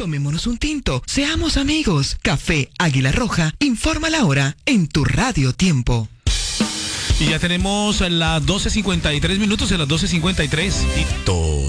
Tomémonos un tinto, seamos amigos. Café Águila Roja, informa la hora en tu Radio Tiempo. Y ya tenemos las 12:53 minutos, a las 12:53.